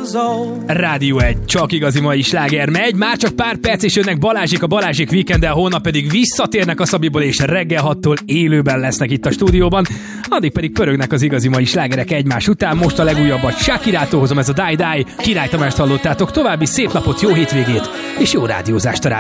Rádió 1, csak igazi mai sláger megy, már csak pár perc és jönnek Balázsik a Balázsik Weekend-el, holnap pedig visszatérnek a Szabiból és reggel 6-tól élőben lesznek itt a stúdióban, addig pedig pörögnek az igazi mai slágerek egymás után. Most a legújabbat Shakirától hozom, ez a Die Die, Király Tamást hallottátok, további szép napot, jó hétvégét és jó rádiózást a